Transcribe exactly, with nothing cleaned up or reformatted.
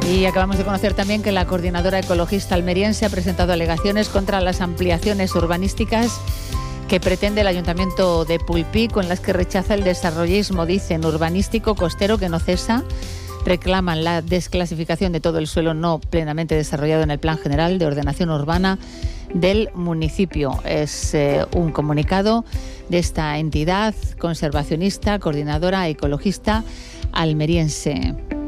Y acabamos de conocer también que la coordinadora ecologista almeriense ha presentado alegaciones contra las ampliaciones urbanísticas que pretende el Ayuntamiento de Pulpí, con las que rechaza el desarrollismo, dicen, urbanístico costero que no cesa. Reclaman la desclasificación de todo el suelo no plenamente desarrollado en el Plan General de Ordenación Urbana del municipio. Es eh, un comunicado de esta entidad conservacionista, coordinadora ecologista almeriense.